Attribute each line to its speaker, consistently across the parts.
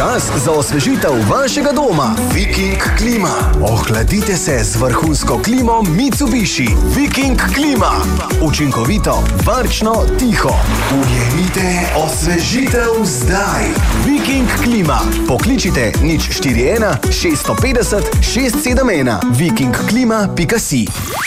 Speaker 1: Čas za osvežitev vašega doma. Viking klima. Ohladite se z vrhunsko klimo Mitsubishi. Viking klima. Učinkovito, varčno, tiho. Ujemite osvežitev zdaj. Viking klima. Pokličite 041 650 671. vikingklima.si.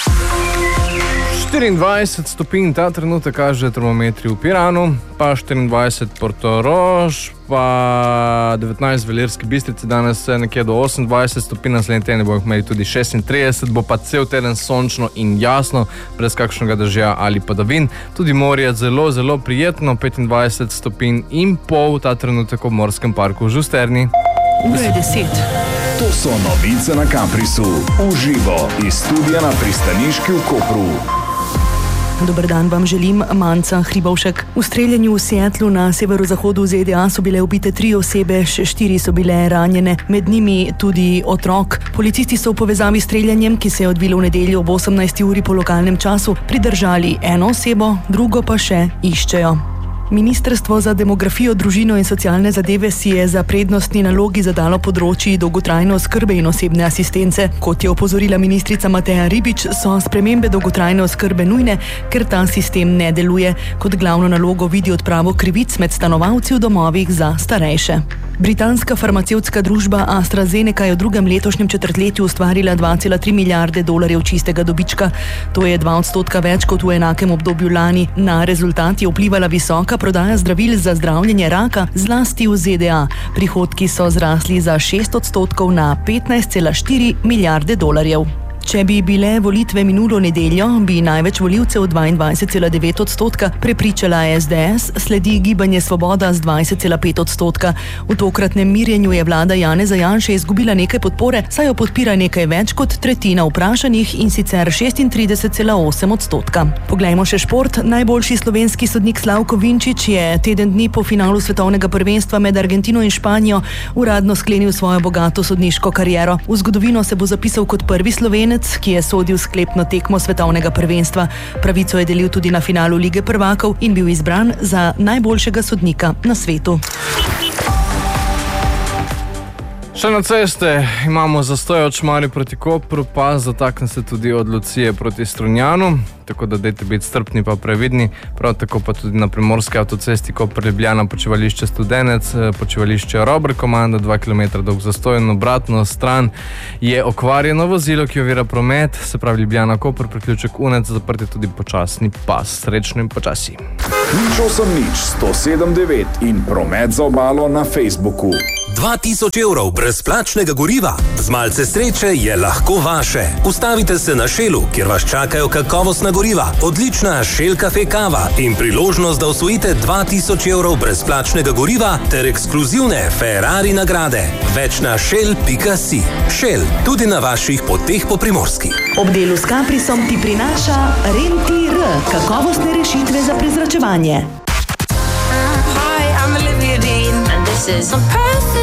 Speaker 2: 24 stopinj ta trenutek kaže termometri v Piranu, pa 24 Portorož, pa 19 v Ilirski Bistrici, danes nekje do 28 stopinj, naslednji teden bomo imeli tudi 36, bo pa cel teden sončno in jasno, brez kakšnega dežja ali padavin. Tudi morje zelo, zelo prijetno, 25 stopinj in pol ta trenutek v Morskem parku v Žusterni.
Speaker 3: Ura je 10.
Speaker 4: To so novice na Kamprisu, uživo iz studia na pristaniški v Kopru.
Speaker 3: Dober dan vam želim, Manca Hribovšek. V streljanju v Seattlu na severozahodu ZDA so bile ubite 3 osebe, še 4 so bile ranjene, med njimi tudi otrok. Policisti so v povezavi s streljanjem, ki se je odvilo v nedeljo ob 18. uri po lokalnem času, pridržali eno osebo, drugo pa še iščejo. Ministrstvo za demografijo, družino in socialne zadeve si je za prednostni nalogi zadalo področji dolgotrajne oskrbe in osebne asistence. Kot je opozorila ministrica Mateja Ribič, so spremembe dolgotrajne oskrbe nujne, ker ta sistem ne deluje. Kot glavno nalogo vidi odpravo krivic med stanovalci v domovih za starejše. Britanska farmacevtska družba AstraZeneca je v drugem letošnjem četrtletju ustvarila 2,3 milijarde dolarjev čistega dobička. To je 2% več kot v enakem obdobju lani. Na rezultat je vplivala visoka prodaja zdravil za zdravljenje raka, zlasti v ZDA. Prihodki so zrasli za 6% na 15,4 milijarde dolarjev. Če bi bile volitve minulo nedeljo, bi največ volivcev 22,9% prepričala SDS, sledi Gibanje Svoboda z 20,5%. V tokratnem mirjenju je vlada Janeza Janše izgubila nekaj podpore, saj jo podpira nekaj več kot tretjina vprašanih, in sicer 36,8%. Poglejmo še šport. Najboljši slovenski sodnik Slavko Vinčić je teden dni po finalu svetovnega prvenstva med Argentino in Španijo uradno sklenil svojo bogato sodniško kariero. V zgodovino se bo zapisal kot prvi Slovenec, ki je sodil sklepno tekmo svetovnega prvenstva. Pravico je delil tudi na finalu Lige prvakov in bil izbran za najboljšega sodnika na svetu.
Speaker 2: Še na ceste imamo zastoj od Šmarja proti Kopru, pa zatakne se tudi od Lucije proti Strunjanu, tako da dajte biti strpni pa previdni. Prav tako pa tudi na primorski avtocesti Koper-Ljubljana počivališče Studenec, počivališče Robert Komanda, 2 km dolg zastoj, in obratno stran je okvarjeno vozilo, ki ovira promet, se pravi Ljubljana-Koper, priključek Unec, zaprt je tudi počasni pas. Srečno in počasi.
Speaker 4: 080 in promet za obalo na Facebooku.
Speaker 5: 2000 evrov brezplačnega goriva. Z malce sreče je lahko vaše. Ustavite se na Shellu, kjer vas čakajo kakovostna goriva, odlična Shell Cafe kava in priložnost, da osvojite 2000 evrov brezplačnega goriva ter ekskluzivne Ferrari nagrade. Več na shell.si. Shell, tudi na vaših poteh po Primorski.
Speaker 3: Ob delu s Kamprisom ti prinaša Rentir, kakovostne rešitve za prezračevanje.
Speaker 6: Hi, I'm Olivia Dean and this is